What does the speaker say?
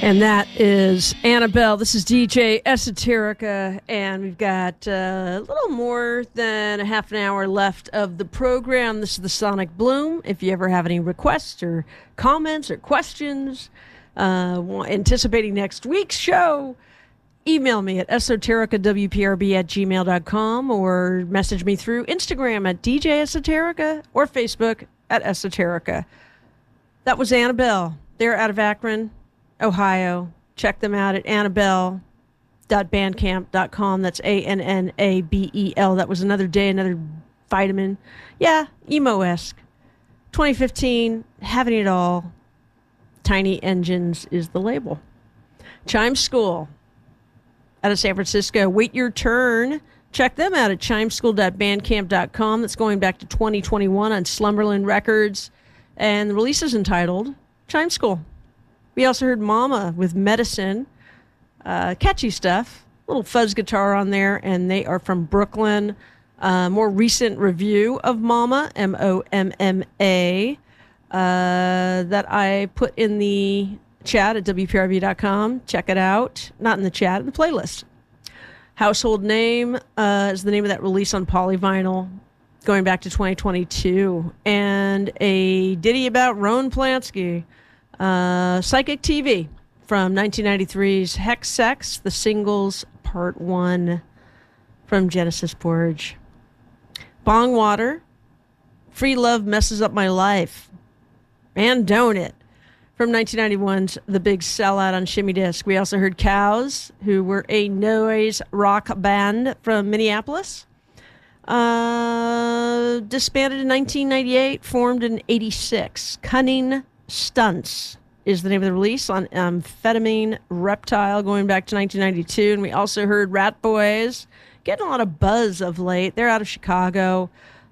And that is Annabelle. This is DJ Esoterica, and we've got a little more than a half an hour left of the program. This is the Sonic Bloom. If you ever have any requests or comments or questions, anticipating next week's show, email me at esotericawprb@gmail.com or message me through Instagram at DJ Esoterica or Facebook at Esoterica. That was Annabelle. They're out of Akron, Ohio. Check them out at annabelle.bandcamp.com. That's ANNABEL. That was Another Day, Another Vitamin. Yeah, emo-esque. 2015, having it all. Tiny Engines is the label. Chime School out of San Francisco. Wait Your Turn. Check them out at chimeschool.bandcamp.com. That's going back to 2021 on Slumberland Records. And the release is entitled Chime School. We also heard Mama with Medicine. Catchy stuff. Little fuzz guitar on there, and they are from Brooklyn. More recent review of Mama, MOMMA, that I put in the chat at WPRV.com. Check it out. Not in the chat, in the playlist. Household Name is the name of that release on Polyvinyl, going back to 2022. And a ditty about Rowan Polanski. Psychic TV from 1993's Hex Sex, the Singles Part 1 from Genesis Porridge. Bong Water, Free Love Messes Up My Life, and Don't It from 1991's The Big Sellout on Shimmy Disc. We also heard Cows, who were a noise rock band from Minneapolis. Disbanded in 1998, formed in 86. Cunning Stunts is the name of the release on Amphetamine Reptile, going back to 1992. And we also heard Rat Boys, getting a lot of buzz of late. They're out of Chicago.